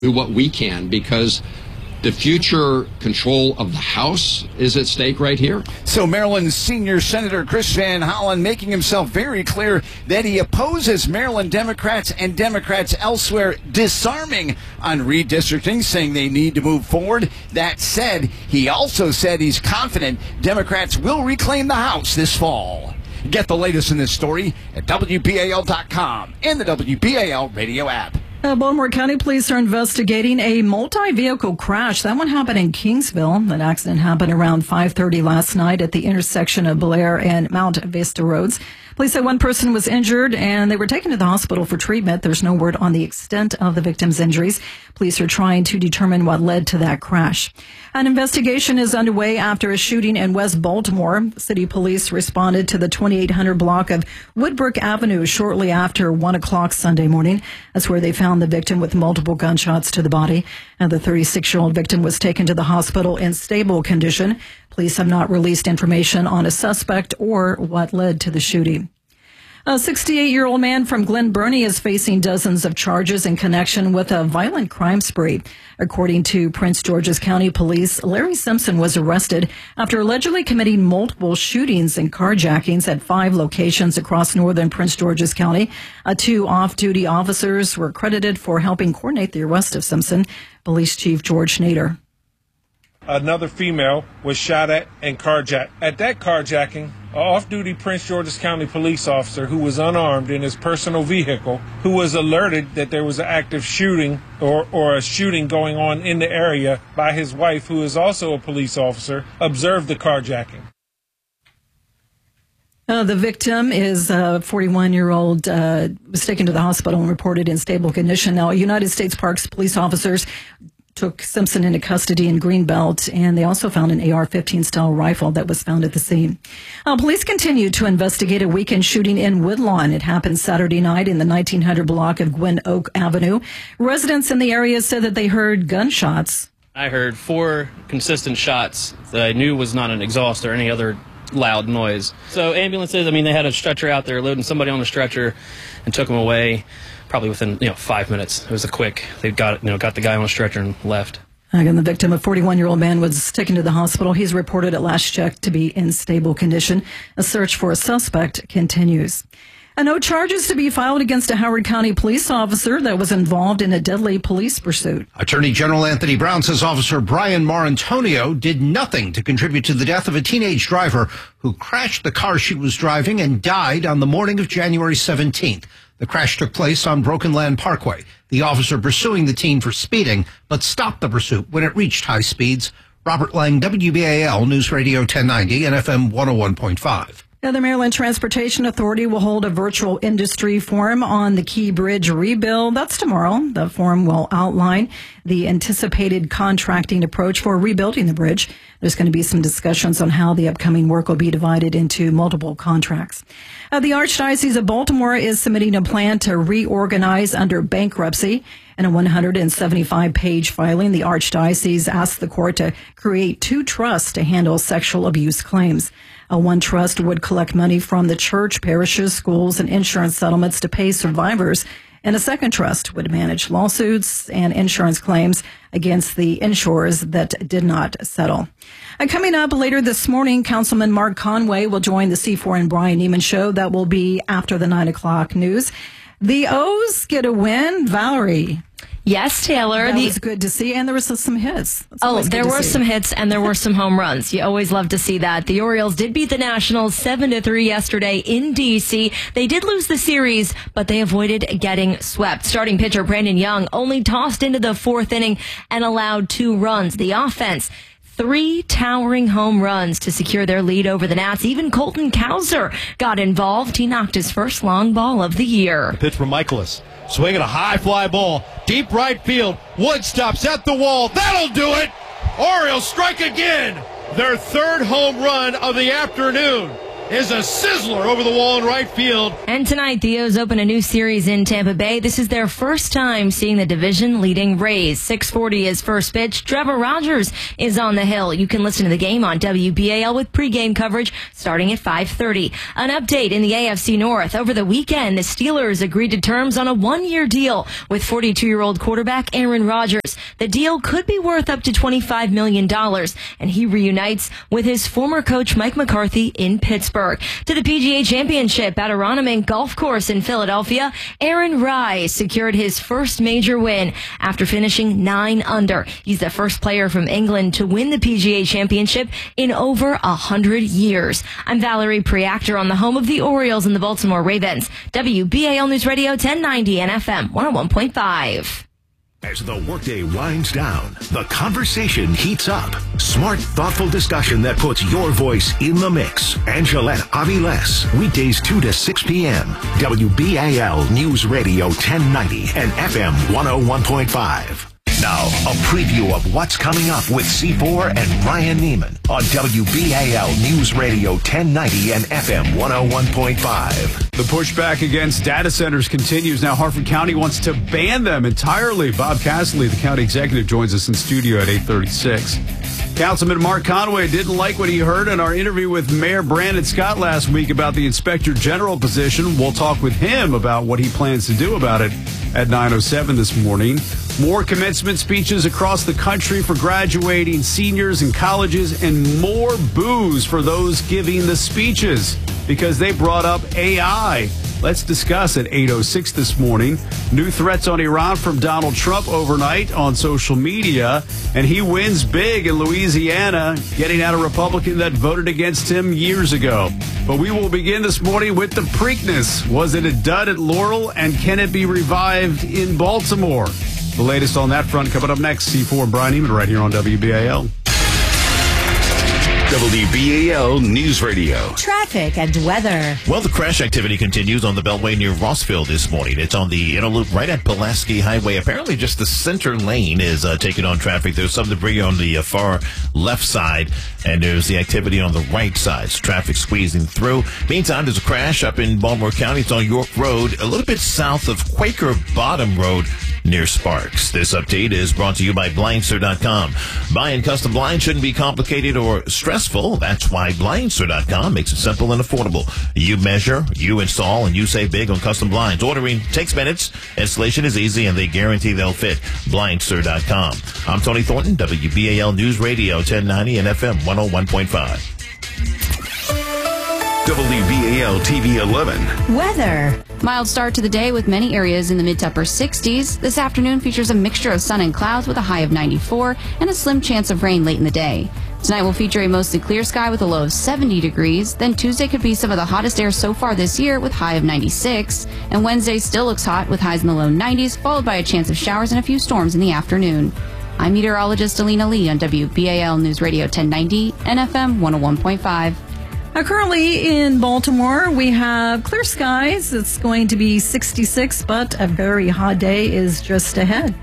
do what we can, because the future control of the House is at stake right here. So Maryland's senior Senator Chris Van Hollen making himself very clear that he opposes Maryland Democrats and Democrats elsewhere disarming on redistricting, saying they need to move forward. That said, he also said he's confident Democrats will reclaim the House this fall. Get the latest in this story at WBAL.com and the WBAL radio app. Baltimore County Police are investigating a multi-vehicle crash. That one happened in Kingsville. That accident happened around 5:30 last night at the intersection of Blair and Mount Vista Roads. Police say one person was injured and they were taken to the hospital for treatment. There's no word on the extent of the victim's injuries. Police are trying to determine what led to that crash. An investigation is underway after a shooting in West Baltimore. City police responded to the 2800 block of Woodbrook Avenue shortly after 1 o'clock Sunday morning. That's where they found the victim with multiple gunshots to the body. And the 36-year-old victim was taken to the hospital in stable condition. Police have not released information on a suspect or what led to the shooting. A 68-year-old man from Glen Burnie is facing dozens of charges in connection with a violent crime spree. According to Prince George's County Police, Larry Simpson was arrested after allegedly committing multiple shootings and carjackings at 5 locations across northern Prince George's County. 2 off-duty officers were credited for helping coordinate the arrest of Simpson. Police Chief George Nader. Another female was shot at and carjacked. At that carjacking, an off-duty Prince George's County police officer who was unarmed in his personal vehicle, who was alerted that there was an active shooting or a shooting going on in the area by his wife, who is also a police officer, observed the carjacking. The victim is a 41-year-old, was taken to the hospital and reported in stable condition. Now, United States Parks police officers took Simpson into custody in Greenbelt, and they also found an AR-15 style rifle that was found at the scene. Police continue to investigate a weekend shooting in Woodlawn. It happened Saturday night in the 1900 block of Gwynn Oak Avenue. Residents in the area said that they heard gunshots. I heard 4 consistent shots that I knew was not an exhaust or any other loud noise. So ambulances, they had a stretcher out there loading somebody on the stretcher and took them away. Probably within 5 minutes. It was they got the guy on a stretcher and left. Again, the victim, a 41-year-old man, was taken to the hospital. He's reported at last check to be in stable condition. A search for a suspect continues. And no charges to be filed against a Howard County police officer that was involved in a deadly police pursuit. Attorney General Anthony Brown says Officer Brian Marantonio did nothing to contribute to the death of a teenage driver who crashed the car she was driving and died on the morning of January 17th. The crash took place on Broken Land Parkway. The officer pursuing the teen for speeding, but stopped the pursuit when it reached high speeds. Robert Lang, WBAL News Radio 1090 and FM 101.5. The Maryland Transportation Authority will hold a virtual industry forum on the Key Bridge rebuild. That's tomorrow. The forum will outline the anticipated contracting approach for rebuilding the bridge. There's going to be some discussions on how the upcoming work will be divided into multiple contracts. The Archdiocese of Baltimore is submitting a plan to reorganize under bankruptcy. In a 175-page filing, the Archdiocese asked the court to create 2 trusts to handle sexual abuse claims. One trust would collect money from the church, parishes, schools, and insurance settlements to pay survivors. And a second trust would manage lawsuits and insurance claims against the insurers that did not settle. And coming up later this morning, Councilman Mark Conway will join the C4 and Brian Neiman show. That will be after the 9 o'clock news. The O's get a win. Valerie. Yes, Taylor. That was good to see, and there was some hits. There were some hits, and there were some home runs. You always love to see that. The Orioles did beat the Nationals 7-3 yesterday in D.C. They did lose the series, but they avoided getting swept. Starting pitcher Brandon Young only tossed into the 4th inning and allowed 2 runs. The offense, 3 towering home runs to secure their lead over the Nats. Even Colton Cowser got involved. He knocked his first long ball of the year. Pitch from Michaelis. Swinging a high fly ball. Deep right field. Wood stops at the wall. That'll do it. Orioles strike again. Their 3rd home run of the afternoon. is a sizzler over the wall in right field. And tonight, the O's open a new series in Tampa Bay. This is their first time seeing the division-leading Rays. 6:40 is first pitch. Trevor Rogers is on the hill. You can listen to the game on WBAL with pregame coverage starting at 5:30. An update in the AFC North. Over the weekend, the Steelers agreed to terms on a one-year deal with 42-year-old quarterback Aaron Rodgers. The deal could be worth up to $25 million, and he reunites with his former coach Mike McCarthy in Pittsburgh. To the PGA Championship at Aronimink Golf Course in Philadelphia, Aaron Rai secured his first major win after finishing 9 under. He's the first player from England to win the PGA Championship in over 100 years. I'm Valerie Preactor on the home of the Orioles and the Baltimore Ravens. WBAL News Radio 1090 and FM 101.5. As the workday winds down, the conversation heats up. Smart, thoughtful discussion that puts your voice in the mix. Angelette Aviles, weekdays 2 to 6 p.m. WBAL News Radio 1090 and FM 101.5. Now, a preview of what's coming up with C4 and Ryan Neiman on WBAL News Radio 1090 and FM 101.5. The pushback against data centers continues. Now, Harford County wants to ban them entirely. Bob Castley, the county executive, joins us in studio at 8:36. Councilman Mark Conway didn't like what he heard in our interview with Mayor Brandon Scott last week about the Inspector General position. We'll talk with him about what he plans to do about it at 9:07 this morning. More commencement speeches across the country for graduating seniors and colleges, and more boos for those giving the speeches because they brought up AI. Let's discuss at 8:06 this morning. New threats on Iran from Donald Trump overnight on social media, and he wins big in Louisiana, getting out a Republican that voted against him years ago. But we will begin this morning with the Preakness. Was it a dud at Laurel, and can it be revived in Baltimore? The latest on that front coming up next. C4 and Brian Neiman right here on WBAL. WBAL News Radio. Traffic and weather. Well, the crash activity continues on the Beltway near Rossville this morning. It's on the inner loop right at Pulaski Highway. Apparently just the center lane is taking on traffic. There's some debris on the far left side, and there's the activity on the right side. So traffic squeezing through. Meantime, there's a crash up in Baltimore County. It's on York Road, a little bit south of Quaker Bottom Road near Sparks. This update is brought to you by Blindster.com. Buying custom blinds shouldn't be complicated or stressful. That's why Blindster.com makes it simple and affordable. You measure, you install, and you save big on custom blinds. Ordering takes minutes, installation is easy, and they guarantee they'll fit. Blindster.com. I'm Tony Thornton, WBAL News Radio 1090 and FM 101.5. WBAL TV 11. Weather. Mild start to the day with many areas in the mid to upper 60s. This afternoon features a mixture of sun and clouds with a high of 94 and a slim chance of rain late in the day. Tonight will feature a mostly clear sky with a low of 70 degrees. Then Tuesday could be some of the hottest air so far this year with high of 96. And Wednesday still looks hot with highs in the low 90s, followed by a chance of showers and a few storms in the afternoon. I'm meteorologist Alina Lee on WBAL News Radio 1090 and FM 101.5. Currently in Baltimore, we have clear skies. It's going to be 66, but a very hot day is just ahead.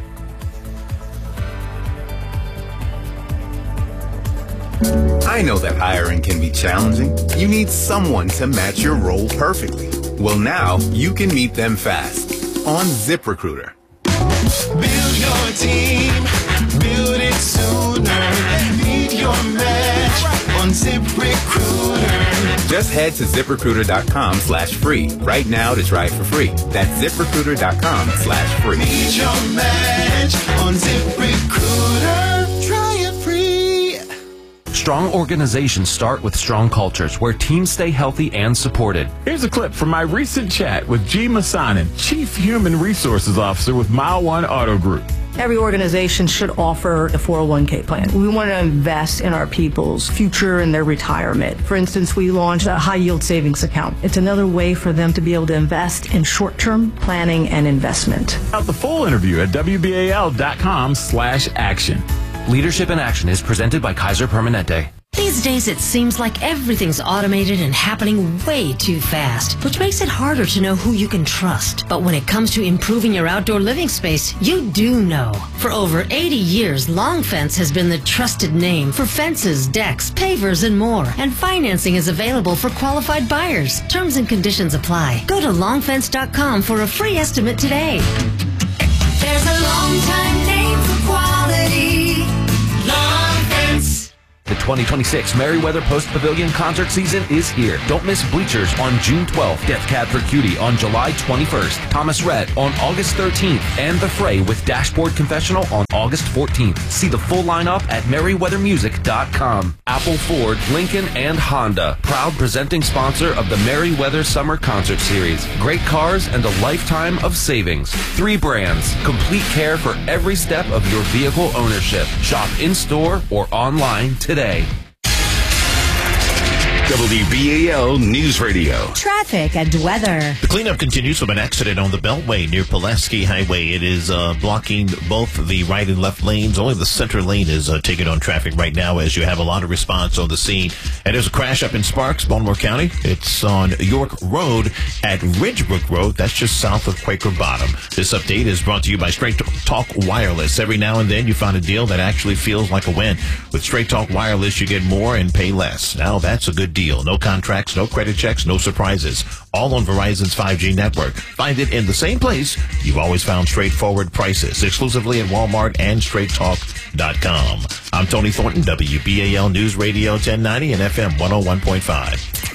I know that hiring can be challenging. You need someone to match your role perfectly. Well, now you can meet them fast on ZipRecruiter. Build your team, build it sooner. Meet your match on ZipRecruiter. Just head to ZipRecruiter.com/free right now to try it for free. That's ZipRecruiter.com/free. Meet your match on ZipRecruiter. Try it free. Strong organizations start with strong cultures where teams stay healthy and supported. Here's a clip from my recent chat with G. Masanin, Chief Human Resources Officer with Mile One Auto Group. Every organization should offer a 401k plan. We want to invest in our people's future and their retirement. For instance, we launched a high yield savings account. It's another way for them to be able to invest in short-term planning and investment. Out the full interview at WBAL.com/action. Leadership in Action is presented by Kaiser Permanente. These days it seems like everything's automated and happening way too fast, which makes it harder to know who you can trust. But when it comes to improving your outdoor living space, you do know. For over 80 years, Long Fence has been the trusted name for fences, decks, pavers, and more. And financing is available for qualified buyers. Terms and conditions apply. Go to longfence.com for a free estimate today. There's a long time name for quality. Long Fence. The 2026 Merriweather Post Pavilion concert season is here. Don't miss Bleachers on June 12th, Death Cab for Cutie on July 21st, Thomas Rhett on August 13th, and The Fray with Dashboard Confessional on August 14th. See the full lineup at merriweathermusic.com. Apple, Ford, Lincoln, and Honda, proud presenting sponsor of the Merriweather Summer Concert Series. Great cars and a lifetime of savings. 3 brands, complete care for every step of your vehicle ownership. Shop in-store or online today. WBAL News Radio. Traffic and weather. The cleanup continues from an accident on the Beltway near Pulaski Highway. It is blocking both the right and left lanes. Only the center lane is taking on traffic right now as you have a lot of response on the scene. And there's a crash up in Sparks, Baltimore County. It's on York Road at Ridgebrook Road. That's just south of Quaker Bottom. This update is brought to you by Straight Talk Wireless. Every now and then you find a deal that actually feels like a win. With Straight Talk Wireless, you get more and pay less. Now that's a good deal. No contracts, no credit checks, no surprises. All on Verizon's 5G network. Find it in the same place you've always found straightforward prices. Exclusively at Walmart and StraightTalk.com. I'm Tony Thornton, WBAL News Radio 1090 and FM 101.5.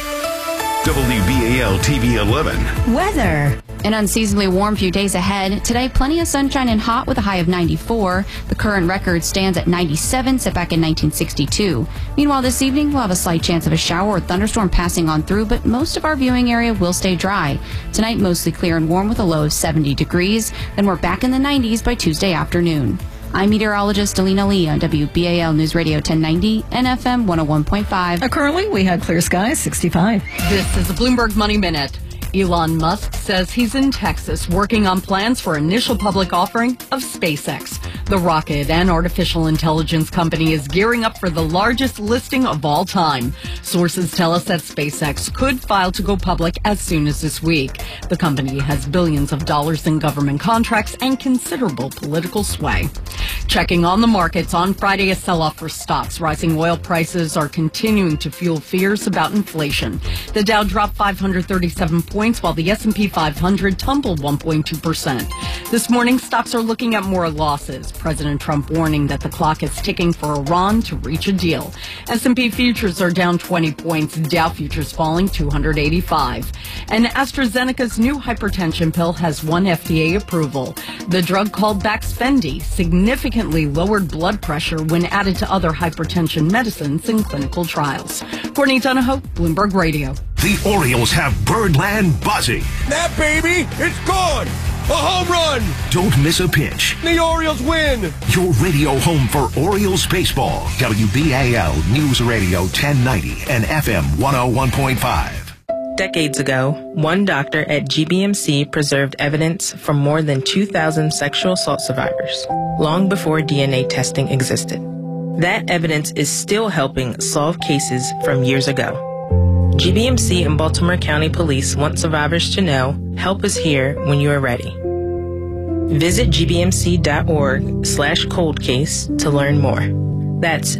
WBAL TV 11. Weather. An unseasonably warm few days ahead. Today, plenty of sunshine and hot with a high of 94. The current record stands at 97, set back in 1962. Meanwhile, this evening, we'll have a slight chance of a shower or thunderstorm passing on through, but most of our viewing area will stay dry. Tonight, mostly clear and warm with a low of 70 degrees. Then we're back in the 90s by Tuesday afternoon. I'm meteorologist Alina Lee on WBAL News Radio 1090 and FM 101.5. Currently, we had clear skies, 65. This is a Bloomberg Money Minute. Elon Musk says he's in Texas working on plans for initial public offering of SpaceX. The rocket and artificial intelligence company is gearing up for the largest listing of all time. Sources tell us that SpaceX could file to go public as soon as this week. The company has billions of dollars in government contracts and considerable political sway. Checking on the markets on Friday, a sell-off for stocks. Rising oil prices are continuing to fuel fears about inflation. The Dow dropped 537 points, while the S&P 500 tumbled 1.2%. This morning, stocks are looking at more losses. President Trump warning that the clock is ticking for Iran to reach a deal. S&P futures are down 20 points, Dow futures falling 285. And AstraZeneca's new hypertension pill has won FDA approval. The drug called Baxfendy significantly lowered blood pressure when added to other hypertension medicines in clinical trials. Courtney Donahoe, Bloomberg Radio. The Orioles have Birdland buzzing. That baby, it's gone. A home run. Don't miss a pitch. The Orioles win. Your radio home for Orioles baseball. WBAL News Radio 1090 and FM 101.5. Decades ago, one doctor at GBMC preserved evidence from more than 2,000 sexual assault survivors, long before DNA testing existed. That evidence is still helping solve cases from years ago. GBMC and Baltimore County Police want survivors to know help is here when you are ready. Visit gbmc.org/coldcase to learn more. That's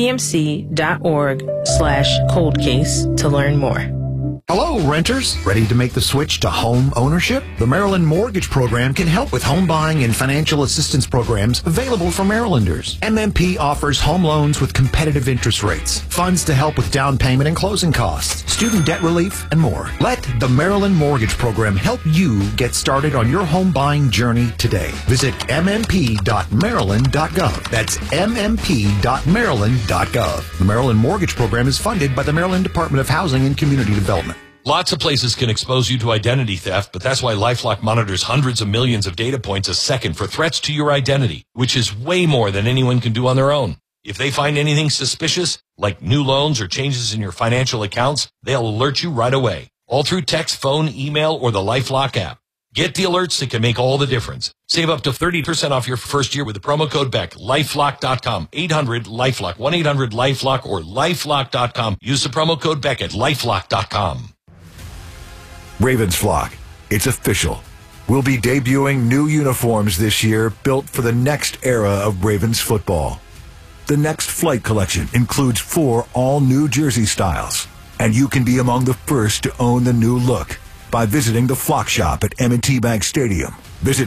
gbmc.org/coldcase to learn more. Hello, renters. Ready to make the switch to home ownership? The Maryland Mortgage Program can help with home buying and financial assistance programs available for Marylanders. MMP offers home loans with competitive interest rates, funds to help with down payment and closing costs, student debt relief, and more. Let the Maryland Mortgage Program help you get started on your home buying journey today. Visit mmp.maryland.gov. That's mmp.maryland.gov. The Maryland Mortgage Program is funded by the Maryland Department of Housing and Community Development. Lots of places can expose you to identity theft, but that's why LifeLock monitors hundreds of millions of data points a second for threats to your identity, which is way more than anyone can do on their own. If they find anything suspicious, like new loans or changes in your financial accounts, they'll alert you right away, all through text, phone, email, or the LifeLock app. Get the alerts that can make all the difference. Save up to 30% off your first year with the promo code BECK. LifeLock.com. 800-LIFELOCK. 1-800-LIFELOCK or LifeLock.com. Use the promo code BECK at LifeLock.com. Ravens flock, it's official. We'll be debuting new uniforms this year built for the next era of Ravens football. The Next Flight collection includes 4 all-new jersey styles, and you can be among the first to own the new look by visiting the Flock Shop at M&T Bank Stadium. Visit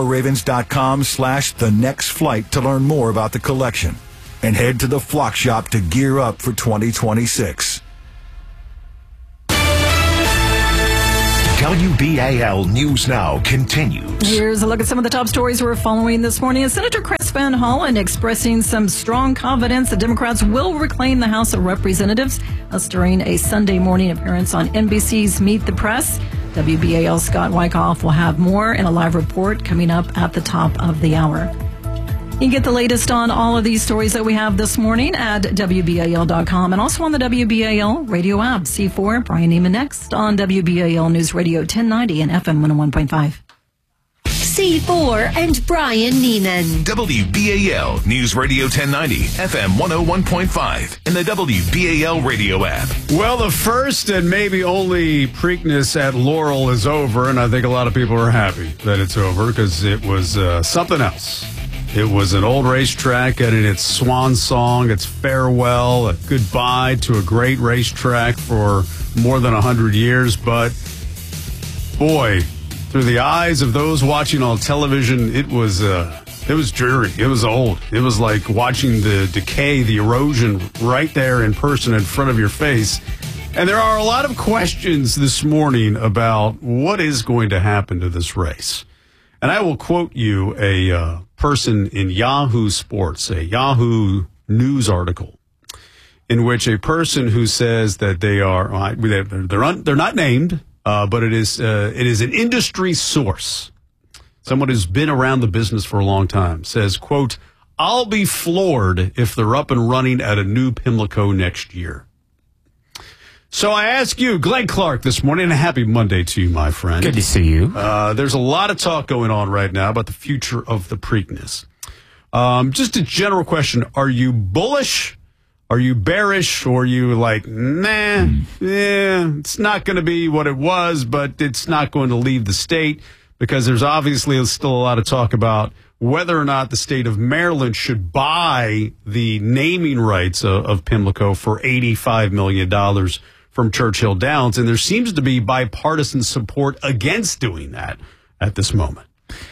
BaltimoreRavens.com/thenextflight to learn more about the collection, and head to the Flock Shop to gear up for 2026. WBAL News Now continues. Here's a look at some of the top stories we're following this morning. Senator Chris Van Hollen expressing some strong confidence that Democrats will reclaim the House of Representatives. That's during a Sunday morning appearance on NBC's Meet the Press. WBAL's Scott Wyckoff will have more in a live report coming up at the top of the hour. You can get the latest on all of these stories that we have this morning at WBAL.com and also on the WBAL radio app. C4, Brian Neiman next on WBAL News Radio 1090 and FM 101.5. C4 and Brian Neiman. WBAL News Radio 1090, FM 101.5, and the WBAL radio app. Well, the first and maybe only Preakness at Laurel is over, and I think a lot of people are happy that it's over because it was something else. It was an old racetrack and in its swan song, its farewell, a goodbye to a great racetrack for more than 100 years. But, boy, through the eyes of those watching on television, it was dreary. It was old. It was like watching the decay, the erosion right there in person in front of your face. And there are a lot of questions this morning about what is going to happen to this race. And I will quote you a person in Yahoo Sports, a Yahoo News article, in which a person who says that they're not named, but it is an industry source, someone who's been around the business for a long time, says, quote, "I'll be floored if they're up and running at a new Pimlico next year." So I ask you, Glenn Clark, this morning, and a happy Monday to you, my friend. Good to see you. There's a lot of talk going on right now about the future of the Preakness. Just a general question. Are you bullish? Are you bearish? Or are you like, nah, it's not going to be what it was, but it's not going to leave the state? Because there's obviously still a lot of talk about whether or not the state of Maryland should buy the naming rights of Pimlico for $85 million from Churchill Downs, and there seems to be bipartisan support against doing that at this moment.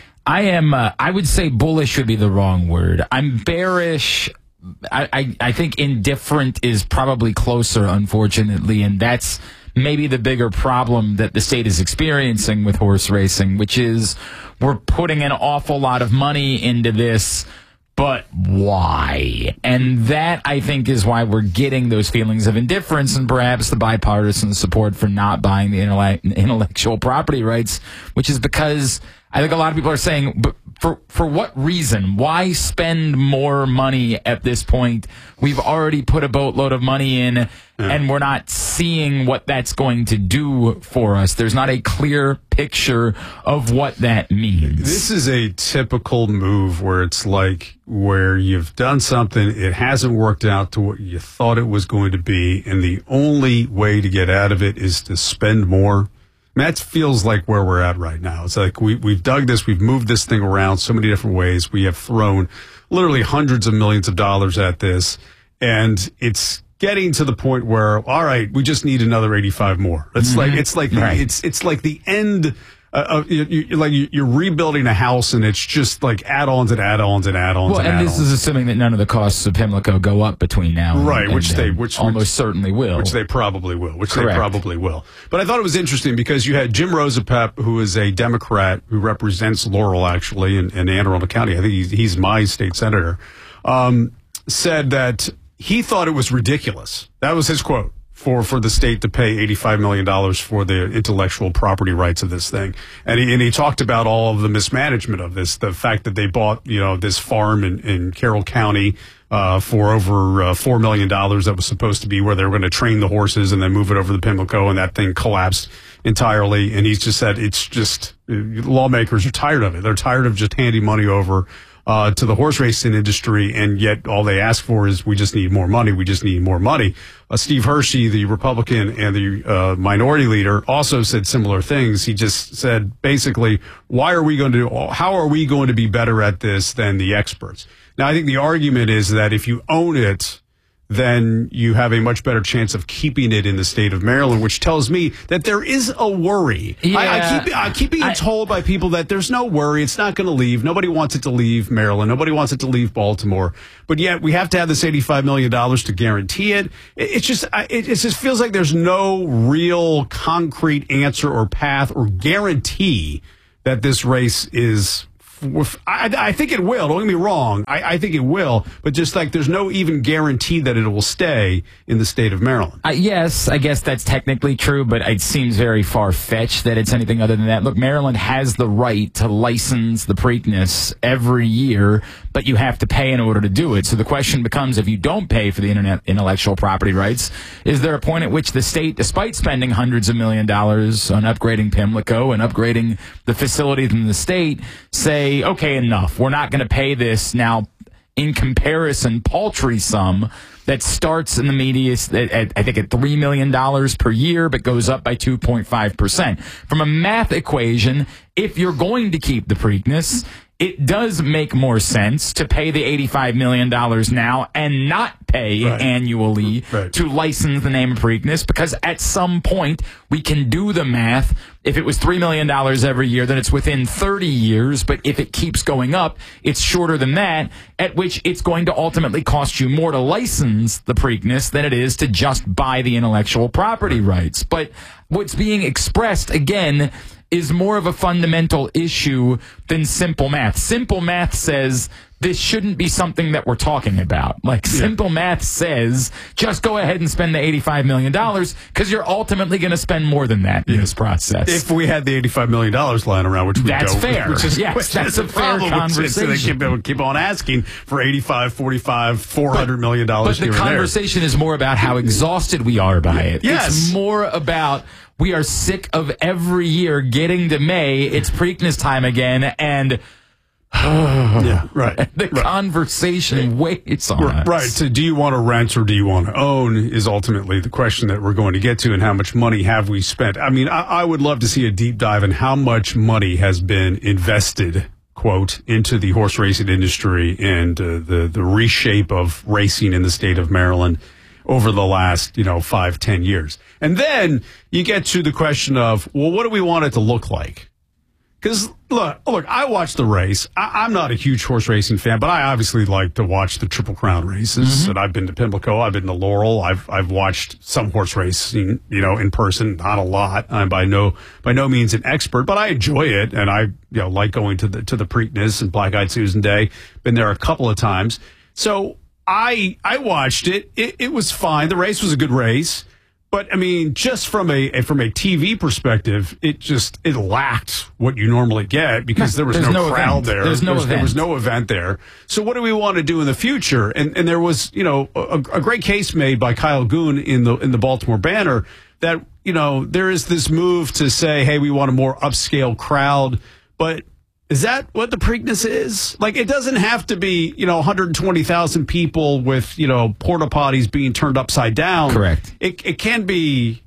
I would say bullish would be the wrong word. I'm bearish. I think indifferent is probably closer, unfortunately, and that's maybe the bigger problem that the state is experiencing with horse racing, which is we're putting an awful lot of money into this, but why? And that, I think, is why we're getting those feelings of indifference and perhaps the bipartisan support for not buying the intellectual property rights, which is because I think a lot of people are saying, but for what reason? Why spend more money at this point? We've already put a boatload of money in, and we're not seeing what that's going to do for us. There's not a clear picture of what that means. This is a typical move where it's like where you've done something, it hasn't worked out to what you thought it was going to be, and the only way to get out of it is to spend more. That feels like where we're at right now. It's like we've dug this, we've moved this thing around so many different ways. We have thrown literally hundreds of millions of dollars at this, and it's getting to the point where, all right, we just need another 85 more. It's like the end. You're rebuilding a house, and it's just like add-ons and add-ons and add-ons. Well, and this is assuming that none of the costs of Pimlico go up between now and right, which they certainly will, which they probably will, But I thought it was interesting because you had Jim Rosapep, who is a Democrat who represents Laurel actually in Anne Arundel County. I think he's my state senator. Said that he thought it was ridiculous. That was his quote. for the state to pay $85 million for the intellectual property rights of this thing. And he talked about all of the mismanagement of this, the fact that they bought, this farm in Carroll County for over $4 million that was supposed to be where they were going to train the horses and then move it over to Pimlico, and that thing collapsed entirely. And he's just said it's just lawmakers are tired of it. They're tired of just handing money over to the horse racing industry, and yet all they ask for is we just need more money. We just need more money. Steve Hershey, the Republican and the minority leader, also said similar things. He just said basically, how are we going to be better at this than the experts? Now, I think the argument is that if you own it, then you have a much better chance of keeping it in the state of Maryland, which tells me that there is a worry. Yeah. I keep being told by people that there's no worry. It's not going to leave. Nobody wants it to leave Maryland. Nobody wants it to leave Baltimore. But yet we have to have this $85 million to guarantee it. It just feels like there's no real concrete answer or path or guarantee that this race is. I think it will. Don't get me wrong. I think it will. But just like there's no even guarantee that it will stay in the state of Maryland. Yes, I guess that's technically true, but it seems very far-fetched that it's anything other than that. Look, Maryland has the right to license the Preakness every year, but you have to pay in order to do it. So the question becomes, if you don't pay for the intellectual property rights, is there a point at which the state, despite spending hundreds of $millions on upgrading Pimlico and upgrading the facilities in the state, say, okay, enough. We're not going to pay this now, in comparison, paltry sum that starts in the media I think at $3 million per year, but goes up by 2.5%. From a math equation, if you're going to keep the Preakness, it does make more sense to pay the $85 million now and not pay annually to license the name of Preakness, because at some point we can do the math. If it was $3 million every year, then it's within 30 years. But if it keeps going up, it's shorter than that, at which it's going to ultimately cost you more to license the Preakness than it is to just buy the intellectual property rights. But what's being expressed, again, is more of a fundamental issue than simple math. Simple math says this shouldn't be something that we're talking about. Simple math says just go ahead and spend the $85 million, because you're ultimately going to spend more than that in this process. If we had the $85 million lying around, which we don't. That's fair. That's a fair conversation. They keep on asking for 85, 45, $400 million. But the conversation is more about how exhausted we are by it. Yes. It's more about we are sick of every year getting to May. It's Preakness time again, and the conversation waits on us. Right. So do you want to rent or do you want to own is ultimately the question that we're going to get to, and how much money have we spent? I mean, I would love to see a deep dive in how much money has been invested, quote, into the horse racing industry and the reshape of racing in the state of Maryland over the last, 5-10 years. And then you get to the question of, well, what do we want it to look like? Because, look, I watched the race. I'm not a huge horse racing fan, but I obviously like to watch the Triple Crown races. Mm-hmm. And I've been to Pimlico. I've been to Laurel. I've watched some horse racing, in person. Not a lot. I'm by no means an expert, but I enjoy it. And I, like going to the Preakness and Black Eyed Susan Day. Been there a couple of times. So I watched it. It was fine. The race was a good race. But I mean, just from a TV perspective, it lacked what you normally get, because there was no crowd there. There was no event there. So what do we want to do in the future? And there was, a great case made by Kyle Goon in the Baltimore Banner that, there is this move to say, hey, we want a more upscale crowd. But is that what the Preakness is? It doesn't have to be, 120,000 people with, porta potties being turned upside down. Correct. It can be,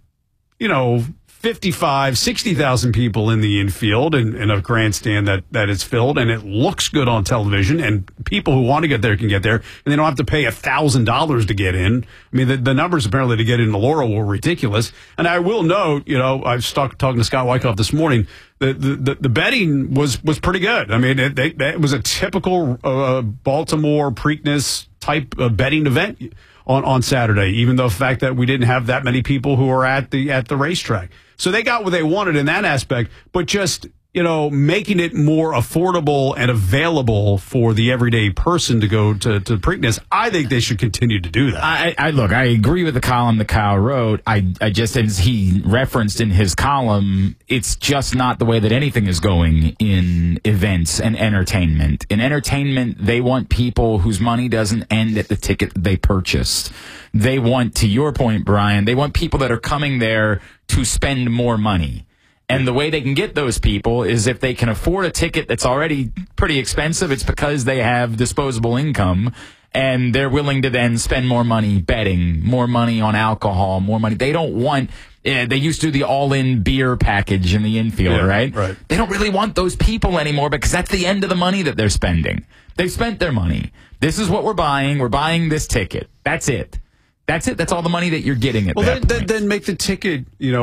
55, 60,000 people in the infield and a grandstand that is filled, and it looks good on television, and people who want to get there can get there, and they don't have to pay $1,000 to get in. I mean, the numbers apparently to get into Laurel were ridiculous. And I will note, I was talking to Scott Wyckoff this morning, the betting was pretty good. I mean, it was a typical Baltimore Preakness type of betting event on Saturday, even though the fact that we didn't have that many people who were at the racetrack. So they got what they wanted in that aspect, but just, making it more affordable and available for the everyday person to go to Preakness, I think they should continue to do that. I agree with the column that Kyle wrote. I just, as he referenced in his column, it's just not the way that anything is going in events and entertainment. In entertainment, they want people whose money doesn't end at the ticket that they purchased. They want, to your point, Brian, they want people that are coming there to spend more money. And the way they can get those people is if they can afford a ticket that's already pretty expensive, it's because they have disposable income and they're willing to then spend more money betting, more money on alcohol, more money. They don't want, they used to do the all-in beer package in the infield, right? They don't really want those people anymore because that's the end of the money that they're spending. They've spent their money. This is what we're buying. We're buying this ticket. That's it. That's it. That's all the money that you're getting at that point. Then make the ticket,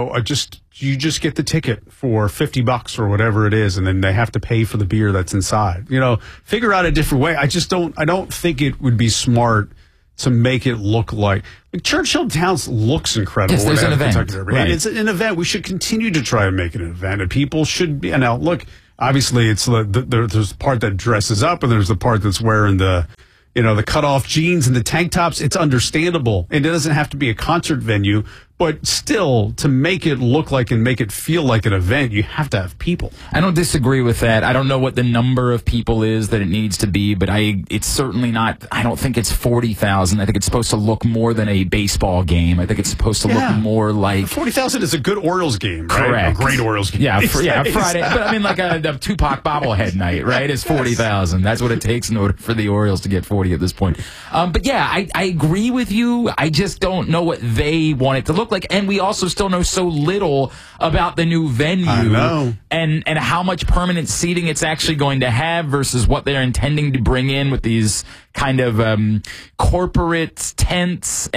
you just get the ticket for $50 or whatever it is, and then they have to pay for the beer that's inside. Figure out a different way. I don't think it would be smart to make it look like Churchill Downs looks incredible. Yes, there's an event. Right. It's an event. We should continue to try and make it an event, and people should be. And now, look, obviously, it's there's the part that dresses up, and there's the part that's wearing the cutoff jeans and the tank tops. It's understandable. And it doesn't have to be a concert venue, but still, to make it look like and make it feel like an event, you have to have people. I don't disagree with that. I don't know what the number of people is that it needs to be, but it's certainly not, I don't think it's 40,000. I think it's supposed to look more than a baseball game. I think it's supposed to look more like... 40,000 is a good Orioles game, right? Correct. A great Orioles game. Yeah, Friday. But I mean, like a Tupac bobblehead night, right? Is 40,000. That's what it takes in order for the Orioles to get 40 at this point. But yeah, I agree with you. I just don't know what they want it to look like, and we also still know so little about the new venue. I know. And how much permanent seating it's actually going to have versus what they're intending to bring in with these kind of corporate tents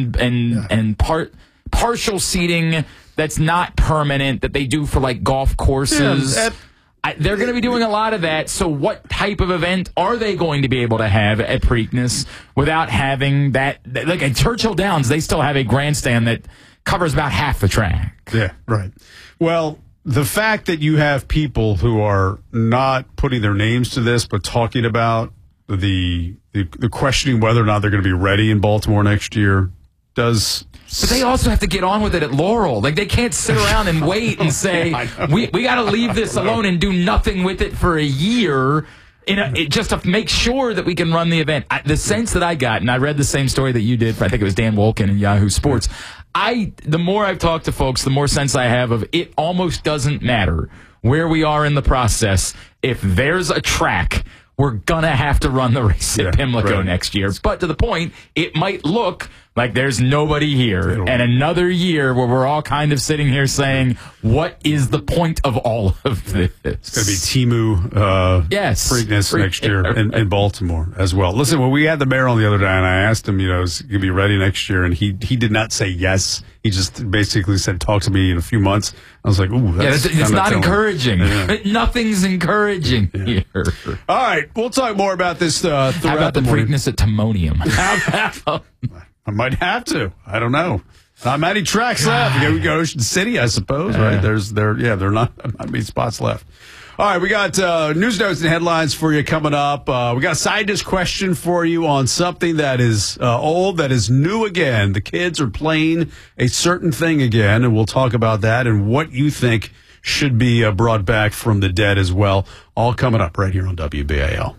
and partial seating that's not permanent that they do for like golf courses. They're going to be doing a lot of that. So what type of event are they going to be able to have at Preakness without having that? Like at Churchill Downs, they still have a grandstand that covers about half the track. Yeah, right. Well, the fact that you have people who are not putting their names to this, but talking about the questioning whether or not they're going to be ready in Baltimore next year does... But they also have to get on with it at Laurel. Like, they can't sit around and wait and say, we got to leave this alone and do nothing with it for a year just to make sure that we can run the event. The sense that I got, and I read the same story that you did, I think it was Dan Wolkin in Yahoo Sports, the more I've talked to folks, the more sense I have of it almost doesn't matter where we are in the process. If there's a track, we're going to have to run the race at Pimlico next year. But to the point, it might look like there's nobody here. And another year where we're all kind of sitting here saying, what is the point of all of this? It's going to be Timu Preakness next year in Baltimore as well. Listen, when we had the mayor on the other day, and I asked him, is he going to be ready next year? And he did not say yes. He just basically said, talk to me in a few months. I was like, ooh, that's it's not encouraging. Yeah. Nothing's encouraging here. All right, we'll talk more about this throughout How about the Preakness at Timonium? I might have to. I don't know. Not many tracks left. We go Ocean City, I suppose, right? There are not many spots left. All right, we got news notes and headlines for you coming up. We got a scientist question for you on something that is old, that is new again. The kids are playing a certain thing again, and we'll talk about that and what you think should be brought back from the dead as well. All coming up right here on WBAL.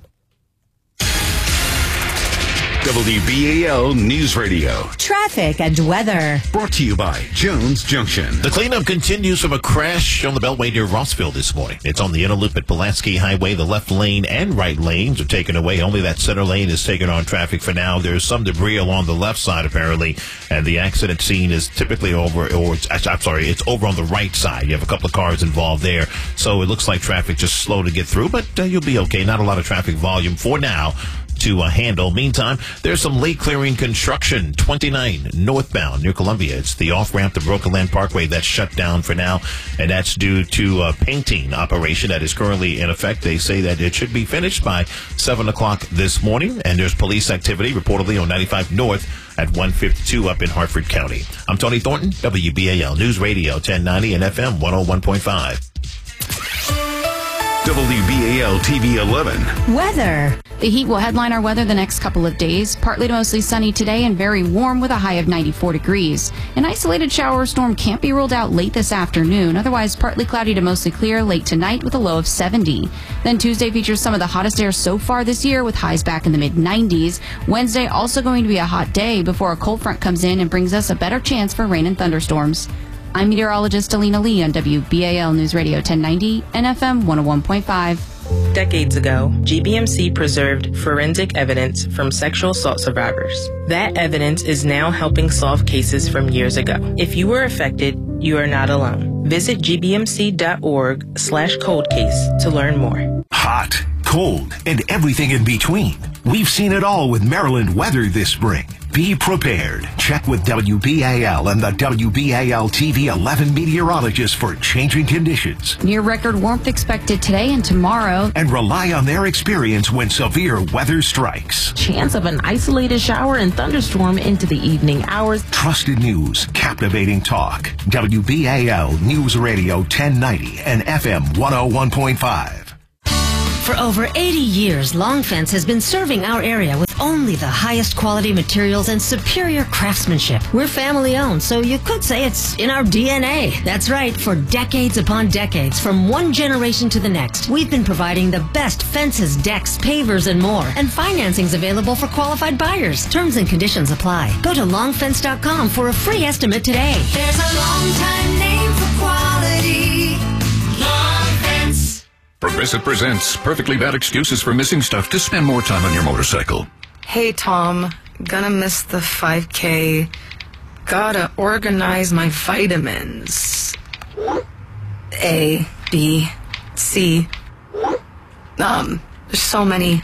WBAL News Radio. Traffic and weather. Brought to you by Jones Junction. The cleanup continues from a crash on the Beltway near Rossville this morning. It's on the inner loop at Pulaski Highway. The left lane and right lanes are taken away. Only that center lane is taken on traffic for now. There's some debris along the left side, apparently, and the accident scene is typically it's over on the right side. You have a couple of cars involved there, so it looks like traffic just slow to get through, but you'll be okay. Not a lot of traffic volume for now to handle. Meantime, there's some late clearing construction, 29 northbound near Columbia. It's the off-ramp to Broken Land Parkway that's shut down for now, and that's due to a painting operation that is currently in effect. They say that it should be finished by 7 o'clock this morning, and there's police activity reportedly on 95 North at 152 up in Hartford County. I'm Tony Thornton, WBAL News Radio 1090 and FM 101.5. WBAL TV 11. Weather. The heat will headline our weather the next couple of days. Partly to mostly sunny today and very warm with a high of 94 degrees. An isolated shower or storm can't be ruled out late this afternoon. Otherwise, partly cloudy to mostly clear late tonight with a low of 70. Then Tuesday features some of the hottest air so far this year with highs back in the mid-90s. Wednesday also going to be a hot day before a cold front comes in and brings us a better chance for rain and thunderstorms. I'm meteorologist Alina Lee on WBAL News Radio 1090 and FM 101.5. Decades ago, GBMC preserved forensic evidence from sexual assault survivors. That evidence is now helping solve cases from years ago. If you were affected, you are not alone. Visit gbmc.org/cold case to learn more. Hot, cold, and everything in between. We've seen it all with Maryland weather this spring. Be prepared. Check with WBAL and the WBAL TV 11 meteorologists for changing conditions. Near record warmth expected today and tomorrow. And rely on their experience when severe weather strikes. Chance of an isolated shower and thunderstorm into the evening hours. Trusted news, captivating talk. WBAL News Radio 1090 and FM 101.5. For over 80 years, Long Fence has been serving our area with only the highest quality materials and superior craftsmanship. We're family owned, so you could say it's in our DNA. That's right, for decades upon decades, from one generation to the next, we've been providing the best fences, decks, pavers, and more. And financing's available for qualified buyers. Terms and conditions apply. Go to longfence.com for a free estimate today. There's a long time name for quality. Long Fence. Progressive presents Perfectly Bad Excuses for Missing Stuff to Spend More Time on Your Motorcycle. Hey, Tom. Gonna miss the 5K. Gotta organize my vitamins. A, B, C. There's so many.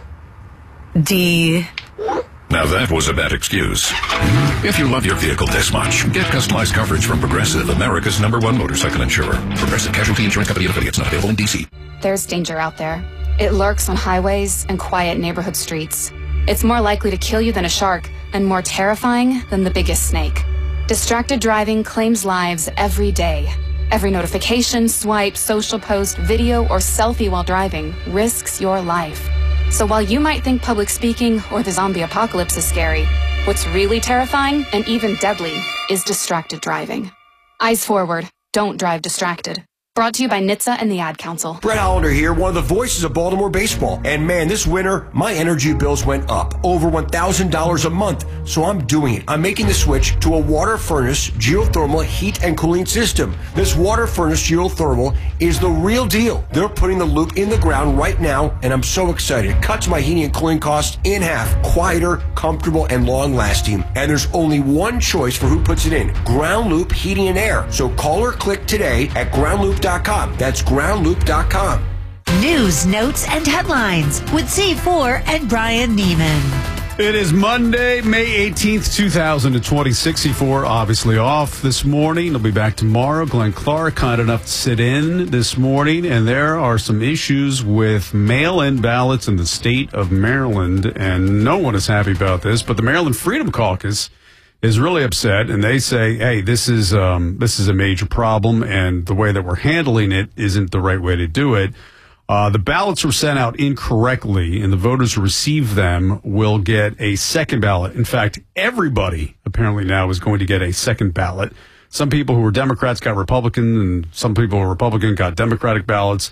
D. Now that was a bad excuse. If you love your vehicle this much, get customized coverage from Progressive, America's #1 motorcycle insurer. Progressive Casualty Insurance Company and affiliates, not available in D.C. There's danger out there. It lurks on highways and quiet neighborhood streets. It's more likely to kill you than a shark and more terrifying than the biggest snake. Distracted driving claims lives every day. Every notification, swipe, social post, video, or selfie while driving risks your life. So while you might think public speaking or the zombie apocalypse is scary, what's really terrifying and even deadly is distracted driving. Eyes forward. Don't drive distracted. Brought to you by NHTSA and the Ad Council. Brett Hollander here, one of the voices of Baltimore baseball. And man, this winter, my energy bills went up over $1,000 a month. So I'm doing it. I'm making the switch to a water furnace geothermal heat and cooling system. This water furnace geothermal is the real deal. They're putting the loop in the ground right now, and I'm so excited. It cuts my heating and cooling costs in half. Quieter, comfortable, and long-lasting. And there's only one choice for who puts it in. Ground Loop Heating and Air. So call or click today at groundloop.com. That's groundloop.com. News, notes, and headlines with C4 and Brian Neiman. It is Monday, May 18th, 2020. 64 obviously off this morning. He'll be back tomorrow. Glenn Clark, kind enough to sit in this morning. And there are some issues with mail-in ballots in the state of Maryland. And no one is happy about this. But the Maryland Freedom Caucus is really upset, and they say, hey, this is a major problem, and the way that we're handling it isn't the right way to do it. The ballots were sent out incorrectly, and the voters who receive them will get a second ballot. In fact, everybody apparently now is going to get a second ballot. Some people who were Democrats got Republican, and some people who were Republican got Democratic ballots.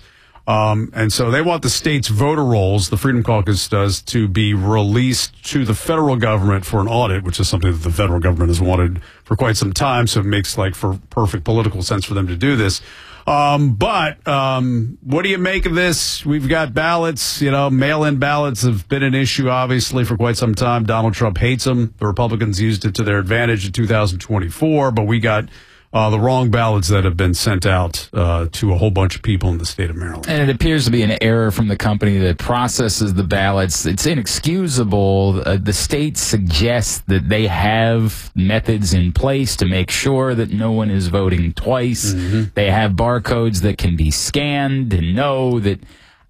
And so they want the state's voter rolls, the Freedom Caucus does, to be released to the federal government for an audit, which is something that the federal government has wanted for quite some time. So it makes for perfect political sense for them to do this. But what do you make of this? We've got ballots, mail-in ballots have been an issue, obviously, for quite some time. Donald Trump hates them. The Republicans used it to their advantage in 2024, but we got the wrong ballots that have been sent out to a whole bunch of people in the state of Maryland. And it appears to be an error from the company that processes the ballots. It's inexcusable. The state suggests that they have methods in place to make sure that no one is voting twice. Mm-hmm. They have barcodes that can be scanned and know that...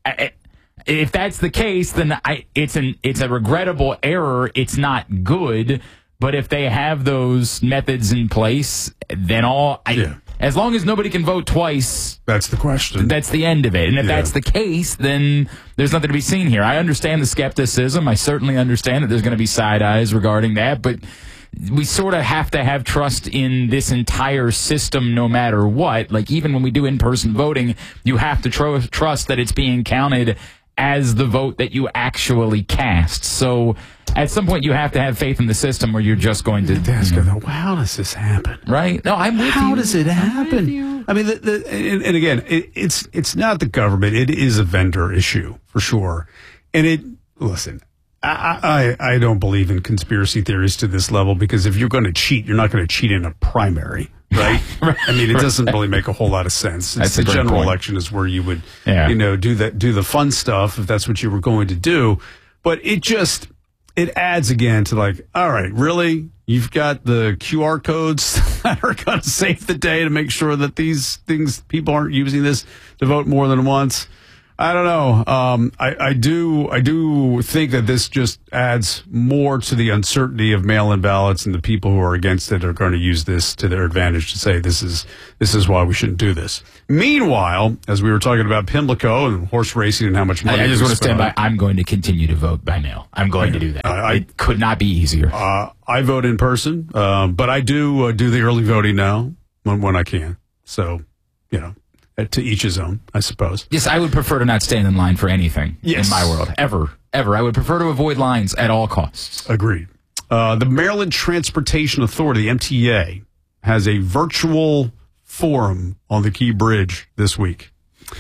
if that's the case, then it's a regrettable error. It's not good. But if they have those methods in place, then As long as nobody can vote twice, that's the question. That's the end of it. And if that's the case, then there's nothing to be seen here. I understand the skepticism. I certainly understand that there's going to be side eyes regarding that, but we sort of have to have trust in this entire system no matter what. Like, even when we do in-person voting, you have to trust that it's being counted as the vote that you actually cast. So at some point you have to have faith in the system, or you're just going to ask, how does this happen? Right? No, I'm with you. How does it happen? I mean, and again, it's not the government. It is a vendor issue for sure. And listen, I don't believe in conspiracy theories to this level, because if you're going to cheat, you're not going to cheat in a primary, right? I mean, it doesn't really make a whole lot of sense. That's the a great general point. election is where you would, do the fun stuff if that's what you were going to do. But it adds again to like, all right, really? You've got the QR codes that are going to save the day to make sure that people aren't using this to vote more than once. I don't know. I do think that this just adds more to the uncertainty of mail-in ballots, and the people who are against it are going to use this to their advantage to say this is why we shouldn't do this. Meanwhile, as we were talking about Pimlico and horse racing and how much money, I just want to stand by. I'm going to continue to vote by mail. I'm going to do that. It could not be easier. I vote in person, but I do the early voting now when I can. So, to each his own, I suppose. Yes, I would prefer to not stand in line for anything in my world. Ever. I would prefer to avoid lines at all costs. Agreed. The Maryland Transportation Authority, MTA, has a virtual forum on the Key Bridge this week.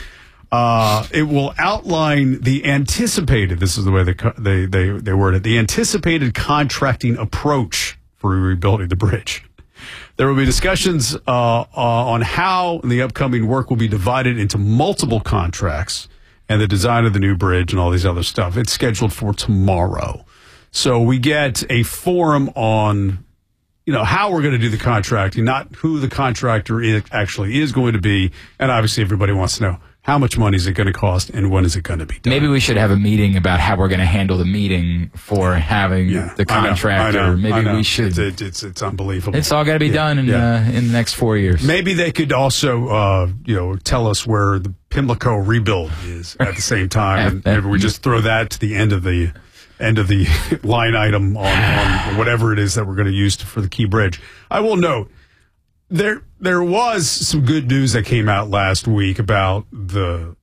It will outline the anticipated, this is the way they word it, the anticipated contracting approach for rebuilding the bridge. There will be discussions on how the upcoming work will be divided into multiple contracts and the design of the new bridge and all these other stuff. It's scheduled for tomorrow. So we get a forum on, how we're going to do the contracting, not who the contractor actually is going to be. And obviously everybody wants to know, how much money is it going to cost and when is it going to be done? Maybe we should have a meeting about how we're going to handle the meeting for having the contractor. I know. Maybe we should. It's unbelievable. It's all got to be done in the next 4 years. Maybe they could also, tell us where the Pimlico rebuild is at the same time, and maybe we just throw that to the end of the line item on whatever it is that we're going to use for the Key Bridge. I will note, there was some good news that came out last week about the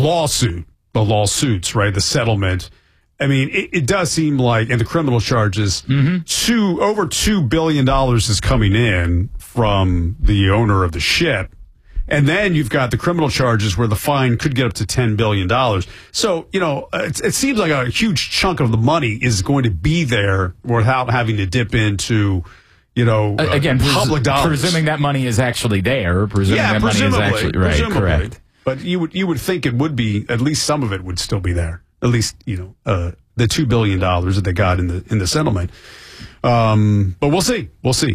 lawsuits, right? The settlement. I mean, it does seem like, and the criminal charges, over $2 billion is coming in from the owner of the ship. And then you've got the criminal charges where the fine could get up to $10 billion. So, it seems like a huge chunk of the money is going to be there without having to dip into, again, public dollars. Presuming that money is actually there. Presumably. Correct. But you would think it would be, at least some of it would still be there. At least, the $2 billion that they got in the settlement. But we'll see.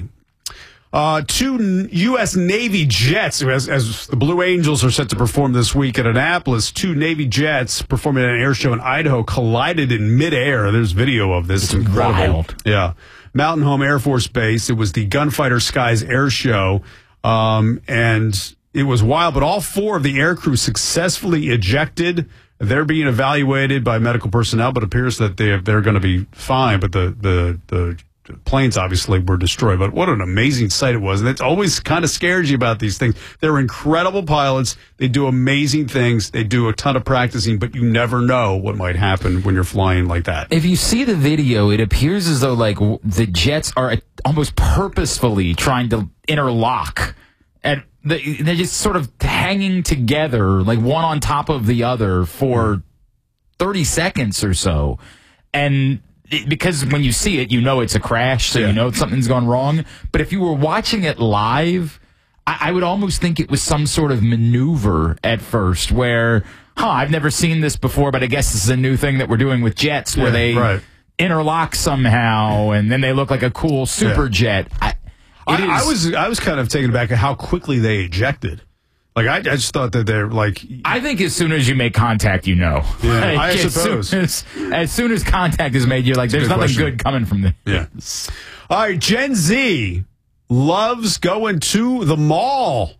Two U.S. Navy jets, as the Blue Angels are set to perform this week at Annapolis, two Navy jets performing at an air show in Idaho collided in midair. There's video of this. It's incredible. Wild. Yeah. Mountain Home Air Force Base. It was the Gunfighter Skies Air Show, and it was wild. But all four of the air crew successfully ejected. They're being evaluated by medical personnel, but it appears that they're going to be fine. But the planes obviously were destroyed. But what an amazing sight it was. And it always kind of scares you about these things. They're incredible pilots. They do amazing things. They do a ton of practicing, but you never know what might happen when you're flying like that. If you see the video, it appears as though the jets are almost purposefully trying to interlock. And they're just sort of hanging together, like one on top of the other for 30 seconds or so. And because when you see it, it's a crash, so you know something's gone wrong. But if you were watching it live, I would almost think it was some sort of maneuver at first where, I've never seen this before, but I guess this is a new thing that we're doing with jets where they interlock somehow, and then they look like a cool super jet. I was kind of taken aback at how quickly they ejected. Like, I just thought that they're like... I think as soon as you make contact, Yeah, I suppose. As soon as contact is made, you're like, there's nothing good coming from this. Yeah. All right, Gen Z loves going to the mall.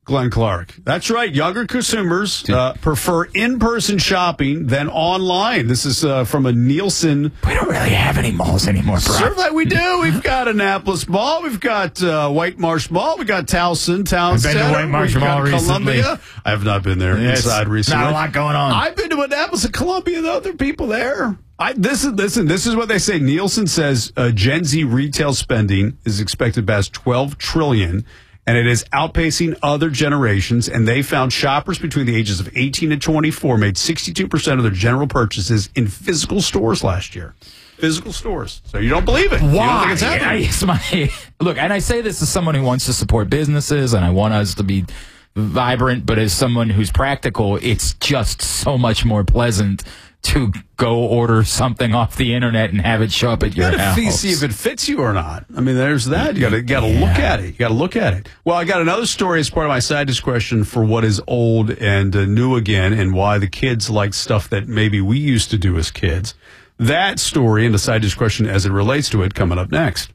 Glenn Clark. That's right. Younger consumers prefer in-person shopping than online. This is from a Nielsen. We don't really have any malls anymore, bro. Certainly we do. We've got Annapolis Mall. We've got White Marsh Mall. We've got Towson Town I've been Center. to White Marsh We've Mall got recently. Columbia. I have not been there inside recently. Not a lot going on. I've been to Annapolis and Columbia, though. There are people there. This is what they say. Nielsen says Gen Z retail spending is expected to pass $12 trillion, and it is outpacing other generations. And they found shoppers between the ages of 18 and 24 made 62% of their general purchases in physical stores last year. Physical stores. So you don't believe it. Why? You don't think it's happening. Look, and I say this as someone who wants to support businesses, and I want us to be vibrant, but as someone who's practical, it's just so much more pleasant to go order something off the internet and have it show up at your house. You see if it fits you or not. I mean, there's that. You got to look at it. You got to look at it. Well, I got another story as part of my side dish question for what is old and new again, and why the kids like stuff that maybe we used to do as kids. That story and the side dish question as it relates to it coming up next.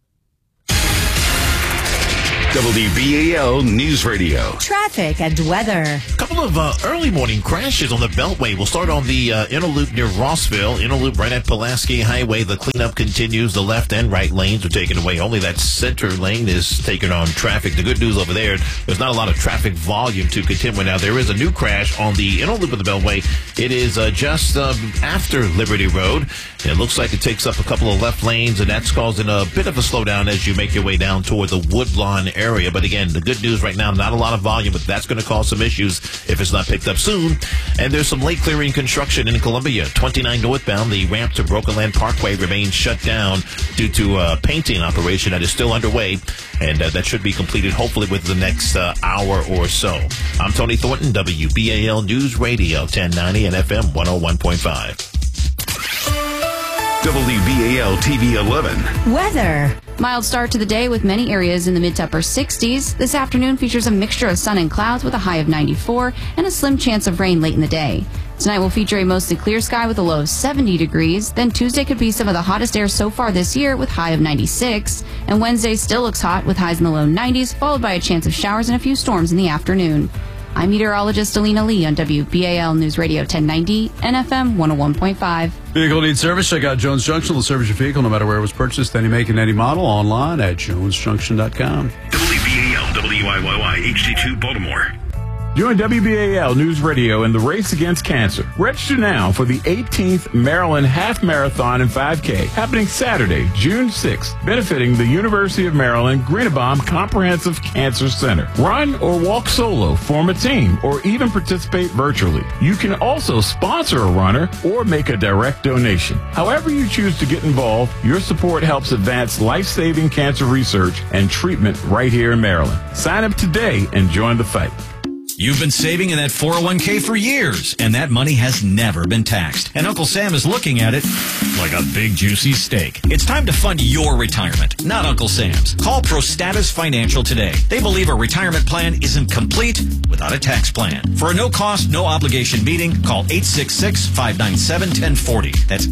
WBAL News Radio. Traffic and weather. A couple of early morning crashes on the Beltway. We'll start on the inner loop near Rossville. Inner loop right at Pulaski Highway. The cleanup continues. The left and right lanes are taken away. Only that center lane is taken on traffic. The good news over there's not a lot of traffic volume to contend with. Now, there is a new crash on the inner loop of the Beltway. It is just after Liberty Road. It looks like it takes up a couple of left lanes, and that's causing a bit of a slowdown as you make your way down toward the Woodlawn area. But again, the good news right now, not a lot of volume, but that's going to cause some issues if it's not picked up soon. And there's some late clearing construction in Columbia. 29 northbound, the ramp to Broken Land Parkway remains shut down due to a painting operation that is still underway. And that should be completed hopefully within the next hour or so. I'm Tony Thornton, WBAL News Radio, 1090 and FM 101.5. WBAL TV 11. Weather. Mild start to the day with many areas in the mid to upper 60s. This afternoon features a mixture of sun and clouds with a high of 94 and a slim chance of rain late in the day. Tonight will feature a mostly clear sky with a low of 70 degrees. Then Tuesday could be some of the hottest air so far this year with high of 96. And Wednesday still looks hot with highs in the low 90s, followed by a chance of showers and a few storms in the afternoon. I'm meteorologist Alina Lee on WBAL News Radio 1090 and FM 101.5. Vehicle needs service. Check out Jones Junction. They'll service your vehicle no matter where it was purchased, any make and any model, online at jonesjunction.com. WBAL WIYY HD2 Baltimore. Join WBAL News Radio in the race against cancer. Register now for the 18th Maryland Half Marathon and 5K happening Saturday, June 6th, benefiting the University of Maryland Greenbaum Comprehensive Cancer Center. Run or walk solo, form a team, or even participate virtually. You can also sponsor a runner or make a direct donation. However you choose to get involved, your support helps advance life-saving cancer research and treatment right here in Maryland. Sign up today and join the fight. You've been saving in that 401k for years, and that money has never been taxed. And Uncle Sam is looking at it like a big, juicy steak. It's time to fund your retirement, not Uncle Sam's. Call ProStatus Financial today. They believe a retirement plan isn't complete without a tax plan. For a no-cost, no-obligation meeting, call 866-597-1040. That's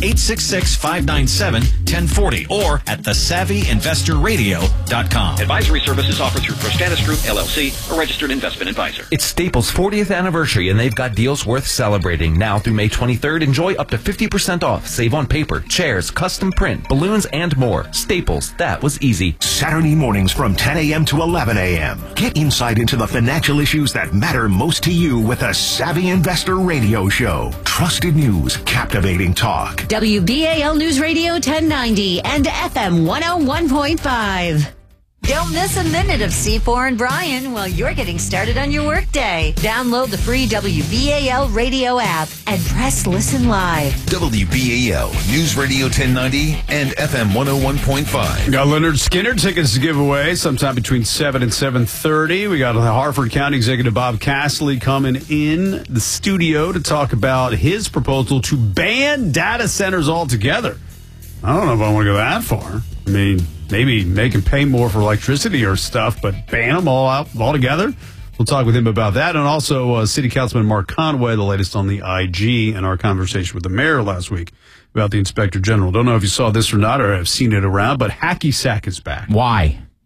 866-597-1040 or at thesavvyinvestorradio.com. Advisory services offered through ProStatus Group, LLC, a registered investment advisor. It's Staples' 40th anniversary, and they've got deals worth celebrating. Now through May 23rd, enjoy up to 50% off. Save on paper, chairs, custom print, balloons, and more. Staples, that was easy. Saturday mornings from 10 a.m. to 11 a.m. Get insight into the financial issues that matter most to you with a Savvy Investor Radio Show. Trusted news, captivating talk. WBAL News Radio 1090 and FM 101.5. Don't miss a minute of C4 and Brian while you're getting started on your workday. Download the free WBAL radio app and press listen live. WBAL News Radio 1090 and FM 101.5. Got Leonard Skinner tickets to give away sometime between 7 and 7:30. We got the Harford County Executive Bob Castley coming in the studio to talk about his proposal to ban data centers altogether. I don't know if I want to go that far. I mean, maybe they can pay more for electricity or stuff, but ban them all out altogether. We'll talk with him about that. And also City Councilman Mark Conway, the latest on the IG, and our conversation with the mayor last week about the Inspector General. Don't know if you saw this or not or have seen it around, but Hacky Sack is back. Why?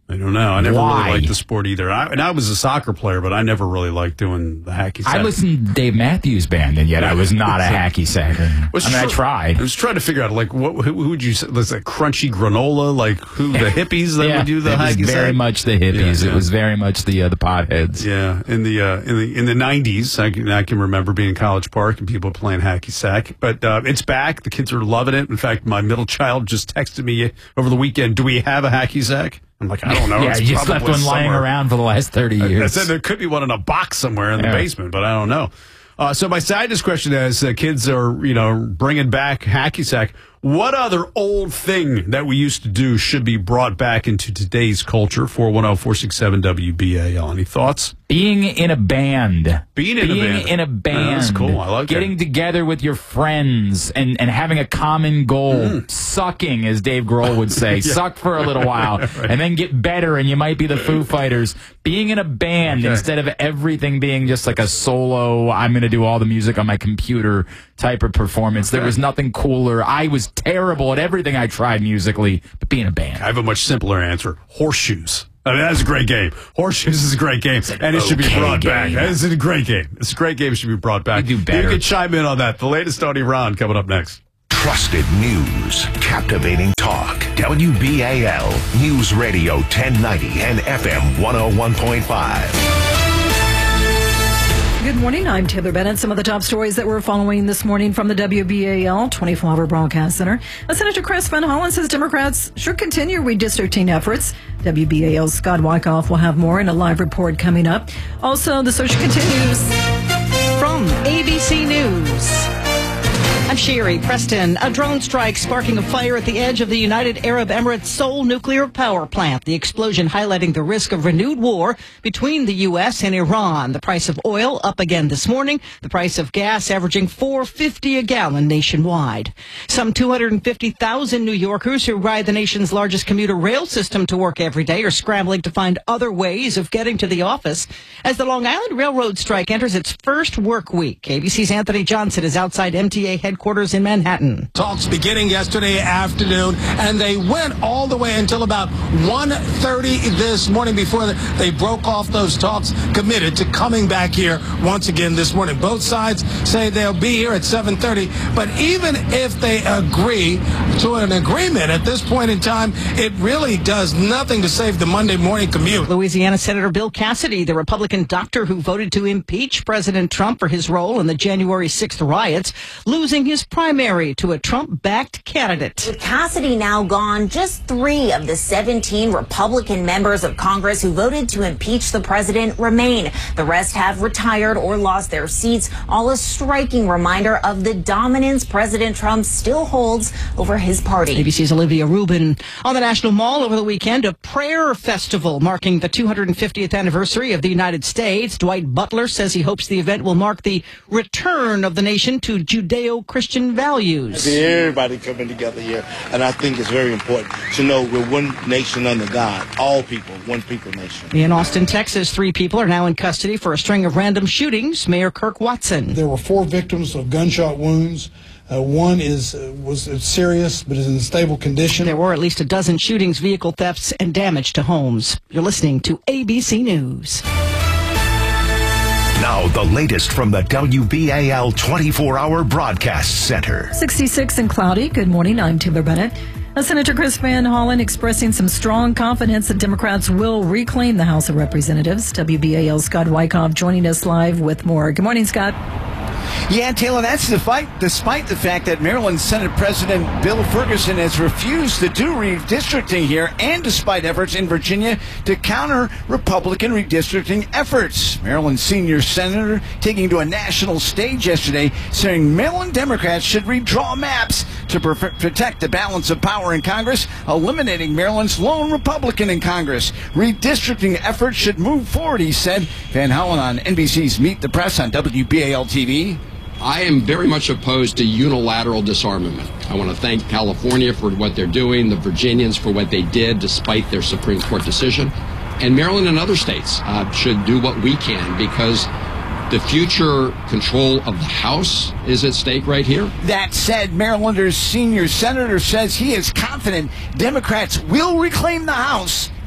I don't know. I never Why? really liked the sport either. I was a soccer player, but I never really liked doing the hacky sack. I listened to Dave Matthews Band, and yet I was not a hacky sacker. I tried. I was trying to figure out, like, who would you say? Was it Crunchy Granola? Like, who, the hippies that would do the hacky sack? It was very much the hippies. It was very much the potheads. Yeah. In the 90s, I can remember being in College Park and people playing hacky sack. But it's back. The kids are loving it. In fact, my middle child just texted me over the weekend, do we have a hacky sack? I'm like, I don't know. Yeah, you just left one lying around for the last 30 years. I said there could be one in a box somewhere in the basement, but I don't know. So my side dish question is, kids are, bringing back hacky sack. What other old thing that we used to do should be brought back into today's culture? 410-467-WBAL. Any thoughts? Being in a band. Being in a band. Yeah, that's cool. I like Getting together with your friends and having a common goal. Sucking, as Dave Grohl would say. Suck for a little while and then get better, and you might be the Foo Fighters. Being in a band instead of everything being just like a solo, I'm going to do all the music on my computer type of performance. There was nothing cooler. I was terrible at everything I tried musically, but being a band. I have a much simpler answer. Horseshoes. I mean, that's a great game. Horseshoes is a great game, and it should be brought back. It's a great game. It's a great game. It should be brought back. We do better. You can chime in on that. The latest on Iran coming up next. Trusted news, captivating talk. WBAL News Radio 1090 and FM 101.5. Good morning. I'm Taylor Bennett. Some of the top stories that we're following this morning from the WBAL 24-hour broadcast center. Senator Chris Van Hollen says Democrats should continue redistricting efforts. WBAL's Scott Wyckoff will have more in a live report coming up. Also, the search continues. From ABC News, I'm Sherry Preston. A drone strike sparking a fire at the edge of the United Arab Emirates Seoul nuclear power plant. The explosion highlighting the risk of renewed war between the U.S. and Iran. The price of oil up again this morning. The price of gas averaging $4.50 a gallon nationwide. Some 250,000 New Yorkers who ride the nation's largest commuter rail system to work every day are scrambling to find other ways of getting to the office as the Long Island Railroad strike enters its first work week. ABC's Anthony Johnson is outside MTA headquarters in Manhattan. Talks beginning yesterday afternoon, and they went all the way until about 1:30 this morning before they broke off those talks, committed to coming back here once again this morning. Both sides say they'll be here at 7:30, but even if they agree to an agreement at this point in time, it really does nothing to save the Monday morning commute. Louisiana Senator Bill Cassidy, the Republican doctor who voted to impeach President Trump for his role in the January 6th riots, losing his primary to a Trump-backed candidate. With Cassidy now gone, just 3 of the 17 Republican members of Congress who voted to impeach the president remain. The rest have retired or lost their seats, all a striking reminder of the dominance President Trump still holds over his party. ABC's Olivia Rubin. On the National Mall over the weekend, a prayer festival marking the 250th anniversary of the United States. Dwight Butler says he hopes the event will mark the return of the nation to Judeo-Christian values. I see everybody coming together here, and I think it's very important to know we're one nation under God, all people, one people nation. In Austin, Texas, 3 people are now in custody for a string of random shootings. Mayor Kirk Watson. There were 4 victims of gunshot wounds. One was serious, but is in stable condition. There were at least a dozen shootings, vehicle thefts, and damage to homes. You're listening to ABC News. Now, the latest from the WBAL 24-hour broadcast center. 66 and cloudy. Good morning. I'm Taylor Bennett. Senator Chris Van Hollen expressing some strong confidence that Democrats will reclaim the House of Representatives. WBAL's Scott Wyckoff joining us live with more. Good morning, Scott. Yeah, Taylor, that's despite the fact that Maryland Senate President Bill Ferguson has refused to do redistricting here, and despite efforts in Virginia to counter Republican redistricting efforts. Maryland's senior senator taking to a national stage yesterday saying Maryland Democrats should redraw maps to protect the balance of power in Congress, eliminating Maryland's lone Republican in Congress. Redistricting efforts should move forward, he said. Van Hollen on NBC's Meet the Press on WBAL TV. I am very much opposed to unilateral disarmament. I want to thank California for what they're doing, the Virginians for what they did despite their Supreme Court decision, and Maryland and other states should do what we can because the future control of the House is at stake right here. That said, Marylander's senior senator says he is confident Democrats will reclaim the House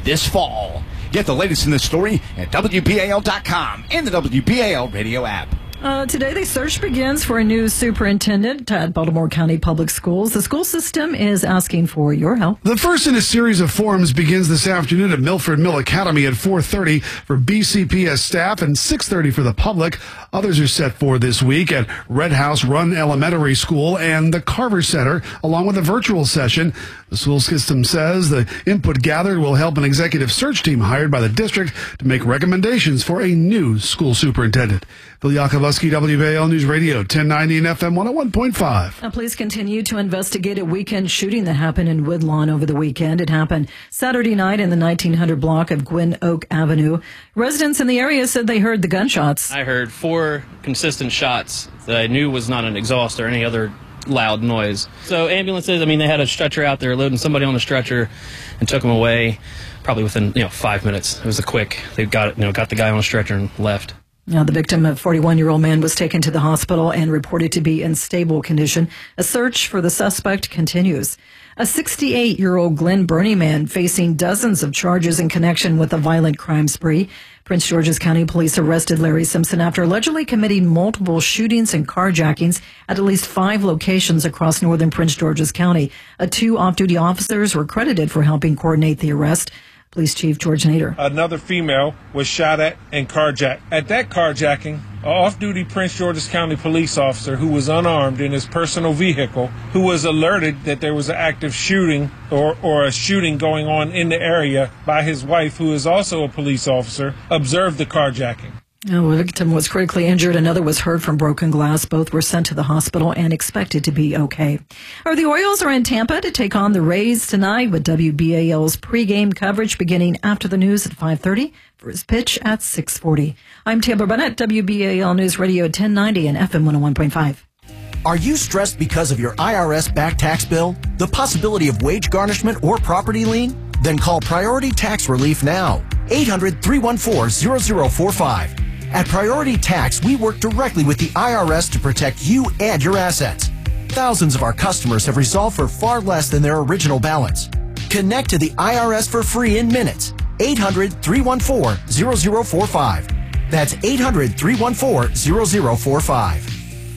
this fall. Get the latest in this story at WBAL.com and the WBAL radio app. Today, the search begins for a new superintendent at Baltimore County Public Schools. The school system is asking for your help. The first in a series of forums begins this afternoon at Milford Mill Academy at 4:30 for BCPS staff and 6:30 for the public. Others are set for this week at Red House Run Elementary School and the Carver Center, along with a virtual session. The school system says the input gathered will help an executive search team hired by the district to make recommendations for a new school superintendent. Phil Yakovlevsky, WBAL News Radio, 1090 and FM 101.5. Police continue to investigate a weekend shooting that happened in Woodlawn over the weekend. It happened Saturday night in the 1900 block of Gwynn Oak Avenue. Residents in the area said they heard the gunshots. I heard 4 consistent shots that I knew was not an exhaust or any other loud noise. So ambulances, they had a stretcher out there loading somebody on the stretcher and took them away probably within 5 minutes. It was they got the guy on a stretcher and left. Now, the victim, a 41-year-old man, was taken to the hospital and reported to be in stable condition. A search for the suspect continues. A 68-year-old Glen Burnie man facing dozens of charges in connection with a violent crime spree. Prince George's County Police arrested Larry Simpson after allegedly committing multiple shootings and carjackings at least 5 locations across northern Prince George's County. 2 off-duty officers were credited for helping coordinate the arrest. Police Chief George Nader. Another female was shot at and carjacked. At that carjacking, an off-duty Prince George's County police officer who was unarmed in his personal vehicle, who was alerted that there was an active shooting or a shooting going on in the area by his wife, who is also a police officer, observed the carjacking. The victim was critically injured. Another was hurt from broken glass. Both were sent to the hospital and expected to be okay. The Orioles are in Tampa to take on the Rays tonight with WBAL's pregame coverage beginning after the news at 5:30 for his pitch at 6:40. I'm Tampa Bennett, WBAL News Radio 1090 and FM 101.5. Are you stressed because of your IRS back tax bill? The possibility of wage garnishment or property lien? Then call Priority Tax Relief now. 800-314-0045. At Priority Tax, we work directly with the IRS to protect you and your assets. Thousands of our customers have resolved for far less than their original balance. Connect to the IRS for free in minutes. 800-314-0045. That's 800-314-0045.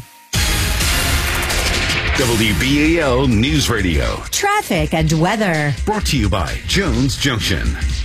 WBAL News Radio. Traffic and weather. Brought to you by Jones Junction.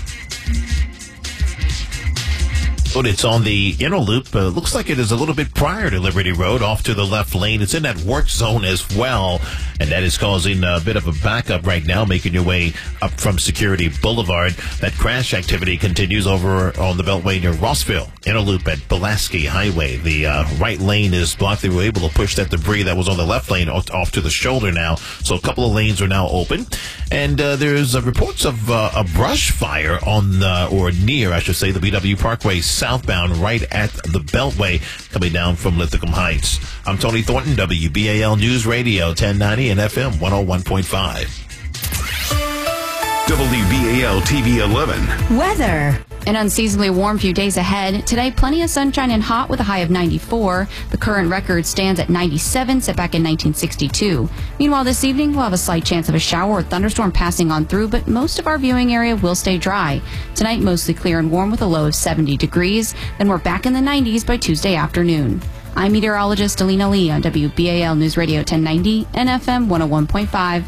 But it's on the inner loop. Looks like it is a little bit prior to Liberty Road, off to the left lane. It's in that work zone as well, and that is causing a bit of a backup right now, making your way up from Security Boulevard. That crash activity continues over on the Beltway near Rossville. Inner loop at Pulaski Highway. The right lane is blocked. They were able to push that debris that was on the left lane off to the shoulder now, so a couple of lanes are now open. And there's reports of a brush fire on, or near, I should say, the BW Parkway southbound right at the Beltway coming down from Linthicum Heights. I'm Tony Thornton, WBAL News Radio 1090 and FM 101.5. WBAL TV 11. Weather. An unseasonably warm few days ahead. Today, plenty of sunshine and hot with a high of 94. The current record stands at 97, set back in 1962. Meanwhile, this evening, we'll have a slight chance of a shower or thunderstorm passing on through, but most of our viewing area will stay dry. Tonight, mostly clear and warm with a low of 70 degrees. Then we're back in the 90s by Tuesday afternoon. I'm meteorologist Alina Lee on WBAL News Radio 1090 and FM 101.5.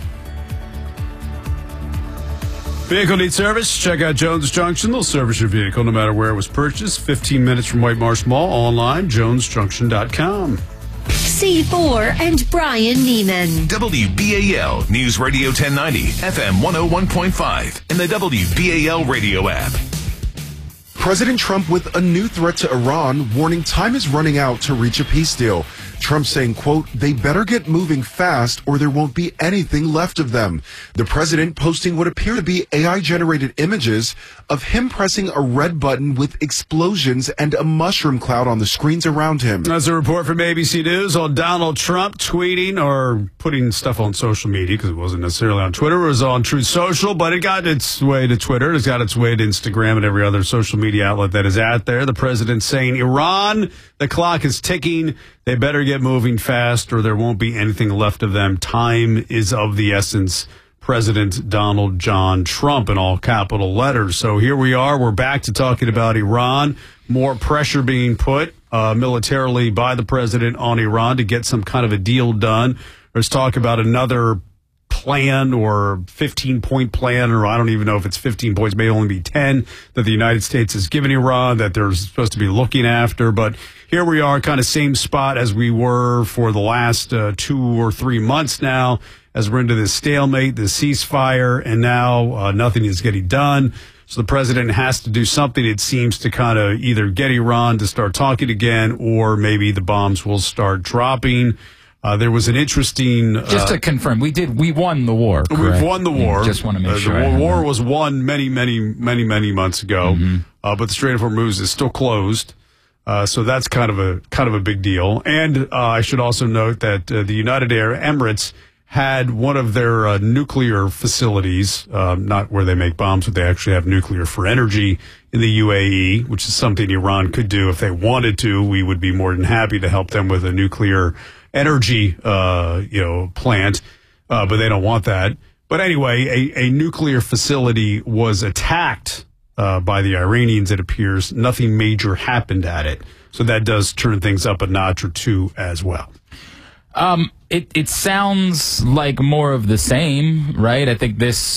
Vehicle needs service? Check out Jones Junction. They'll service your vehicle no matter where it was purchased. 15 minutes from White Marsh Mall. Online, jonesjunction.com. C4 and Brian Neiman. WBAL News Radio 1090, FM 101.5, and the WBAL radio app. President Trump with a new threat to Iran, warning time is running out to reach a peace deal. Trump saying, quote, they better get moving fast or there won't be anything left of them. The president posting what appear to be AI-generated images of him pressing a red button with explosions and a mushroom cloud on the screens around him. That's a report from ABC News on Donald Trump tweeting or putting stuff on social media, because it wasn't necessarily on Twitter. It was on Truth Social, but it got its way to Twitter. It's got its way to Instagram and every other social media outlet that is out there. The president saying, Iran, the clock is ticking. They better get moving fast or there won't be anything left of them. Time is of the essence. President Donald John Trump in all capital letters. So here we are. We're back to talking about Iran. More pressure being put militarily by the president on Iran to get some kind of a deal done. There's talk about another plan or 15-point plan, or I don't even know if it's 15 points, may only be 10 that the United States has given Iran that they're supposed to be looking after. But here we are, kind of same spot as we were for the last 2 or 3 months now, as we're into this stalemate, this ceasefire, and now nothing is getting done. So the president has to do something, it seems, to kind of either get Iran to start talking again, or maybe the bombs will start dropping. There was an interesting... just to confirm, we won the war, correct? We've won the war. Just want to make sure. The war was won many months ago, but the Strait of Hormuz is still closed. So that's kind of a big deal. And I should also note that the United Arab Emirates had one of their nuclear facilities, not where they make bombs, but they actually have nuclear for energy in the UAE, which is something Iran could do if they wanted to. We would be more than happy to help them with a nuclear energy, plant, but they don't want that. But anyway, a nuclear facility was attacked by the Iranians, it appears. Nothing major happened at it. So that does turn things up a notch or two as well. It sounds like more of the same, right? I think this